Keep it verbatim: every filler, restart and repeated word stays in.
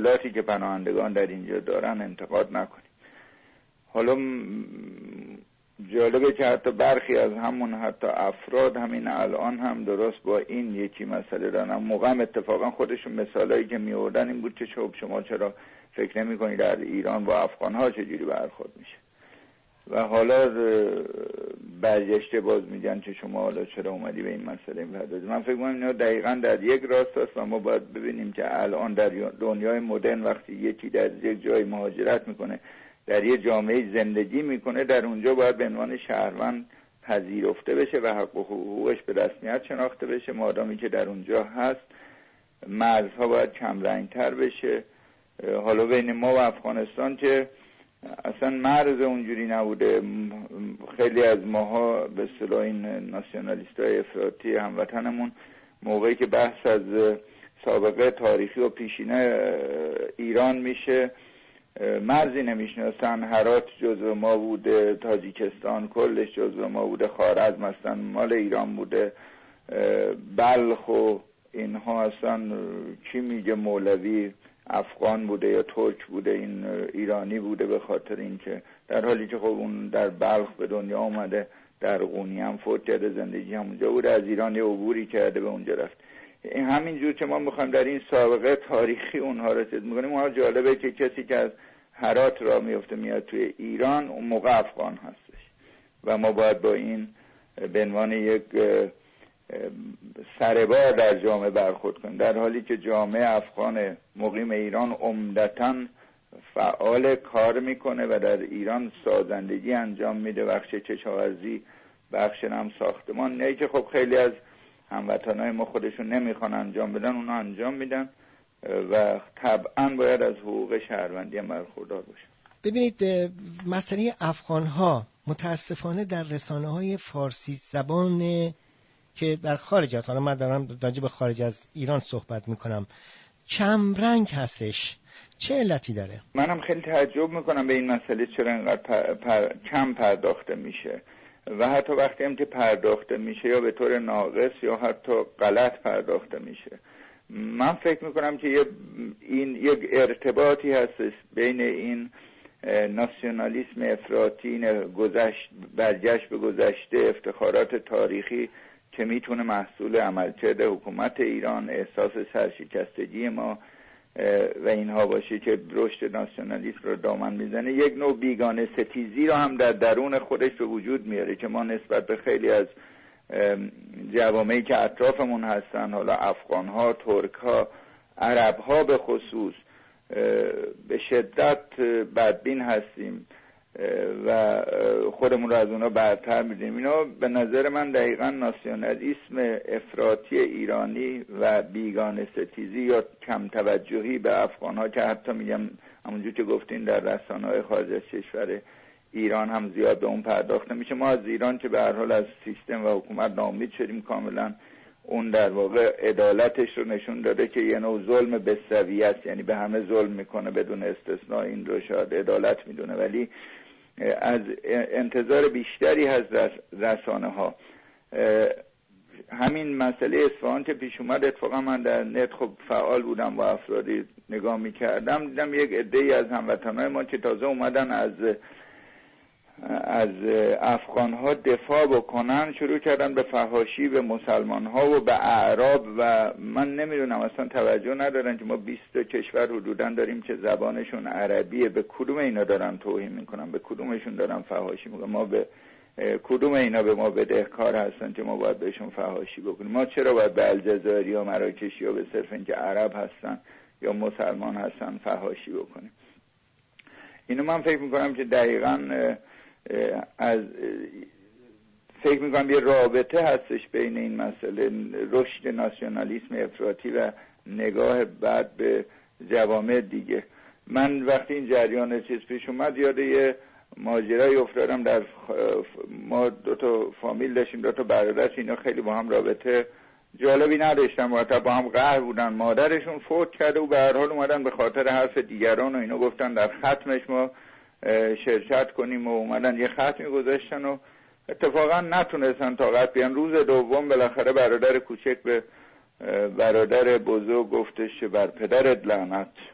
مشکلاتی که پناهندگان در اینجا دارن انتقاد نکنیم. حالا جالبه که حتی برخی از همون حتی افراد همین الان هم درست با این یکی مسئله دارن. موقع هم اتفاقا خودشون مثالایی که میوردن این بود که شما شما چرا فکر نمی کنید در ایران با افغان‌ها چجوری برخورد میشه، و حالا برگشته باز میگن که شما حالا چرا اومدی به این مسئله میپردازی. من فکر می‌کنم اینا دقیقاً در یک راست است و ما باید ببینیم که الان در دنیای مدرن وقتی یکی در یک جای مهاجرت میکنه، در یک جامعه زندگی میکنه، در اونجا باید به عنوان شهروند پذیرفته بشه و حق و حقوقش به رسمیت شناخته بشه. مادامی که در اونجا هست مرزها باید کم رنگتر بشه. حالا بین ما و افغانستان که اصلا مرز اونجوری نبوده، خیلی از ماها به اصطلاح این ناسیونالیست‌های افراطی هموطنمون موقعی که بحث از سابقه تاریخی و پیشینه ایران میشه مرزی نمیشناسن. هرات جزو ما بوده، تاجیکستان کلش جزو ما بوده، خوارزم اصلا مال ایران بوده، بلخ و اینها اصلا کی میگه مولوی افغان بوده یا ترک بوده، این ایرانی بوده، به خاطر اینکه در حالی که خب اون در بلخ به دنیا اومده، در قونی هم فوت کرده، زندگی همونجا بوده، از ایران یه عبوری کرده به اونجا رفت. این همین جور که ما میخوایم در این سابقه تاریخی اونها رو چیز میکنیم. اونها جالبه که کسی که از هرات را میفته میاد توی ایران اون موقع افغان هستش و ما باید با این به عنوان یک سربار در جامعه برخورد کنیم، در حالی که جامعه افغان مقیم ایران عمدتاً فعال کار میکنه و در ایران سازندگی انجام میده، بخش کشاورزی، بخش هم ساختمان، نه که خب خیلی از هموطنای ما خودشون نمیخوان انجام بدن، اونا انجام میدن و طبعاً باید از حقوق شهروندی هم برخوردار باشن. ببینید مسئله افغان‌ها متاسفانه در رسانه‌های فارسی زبان که در خارج از، حالا من دارم راجع به خارج از ایران صحبت میکنم، کم رنگ هستش. چه علتی داره؟ منم خیلی تعجب میکنم به این مسئله چرا اینقدر پر، پر، کم پرداخته میشه و حتی وقتی هم که پرداخته میشه یا به طور ناقص یا حتی غلط پرداخته میشه. من فکر میکنم که یه این یک ارتباطی هست بین این ناسیونالیسم افراطی، این گذشت برگشت به گذشته، افتخارات تاریخی که میتونه محصول عملکرد حکومت ایران، احساس سرشکستگی ما و اینها باشه که رشد ناسیونالیسم رو دامن میزنه، یک نوع بیگانه ستیزی رو هم در درون خودش به وجود میاره که ما نسبت به خیلی از جوامعی که اطرافمون هستن، حالا افغان‌ها، ترک‌ها، عرب‌ها به خصوص، به شدت بدبین هستیم و خودمون رو از اونا برتر می‌دونیم. اینا به نظر من دقیقاً ناسیونالیسم افراطی ایرانی و بیگانه ستیزی یا کم توجهی به افغان‌ها که حتی میگم همونجور که گفتین در رسانه‌های خارج از کشور ایران هم زیاد به اون پرداخته میشه. ما از ایران که به هر حال از سیستم و حکومت ناامید شدیم کاملا، اون در واقع عدالتش رو نشون داده که یه نوع ظلم بسویه است، یعنی به همه ظلم میکنه بدون استثناء، این رو شاید عدالت میدونه، ولی از انتظار بیشتری از رسانه ها. همین مسئله اصفهان که پیش اومد، اتفاقا من در نت خب فعال بودم و افرادی نگاه میکردم، دیدم یک عده‌ای از هموطنای ما که تازه اومدن از از افغان‌ها دفاع بکنن شروع کردن به فحاشی به مسلمان‌ها و به اعراب و من نمیدونم اصلا توجه ندارن که ما بیست کشور حدوداً داریم که زبانشون عربیه. به کدوم اینا دارن توهین میکنن؟ به کدومشون دارن فحاشی میکنن؟ ما به کدوم اینا به ما بدهکار هستن که ما باید بهشون فحاشی بکنیم؟ ما چرا باید به الجزایر یا مراکشی یا به صرف اینکه عرب هستن یا مسلمان هستن فحاشی بکنیم؟ اینو من فکر میکنم که دقیقاً از فکر میکنم یه رابطه هستش بین این مسئله رشد ناسیونالیسم افراطی و نگاه بعد به جوامع دیگه. من وقتی این جریان چیز پیش اومد یاد یه ماجرایی افتادم. در ما دو تا فامیل داشتیم، دو تا برادر، اینا خیلی با هم رابطه جالبی نداشتن، مرتب با هم قهر بودن. مادرشون فوت کرده و به هر حال اومدن به خاطر حرف دیگران و اینا گفتن در ختمش ما شرکت کنیم و اومدن یه ختمی گذاشتن و اتفاقا نتونستن طاقت بیان. روز دوم بالاخره برادر کوچک به برادر بزرگ گفتش که بر پدرت لعنت،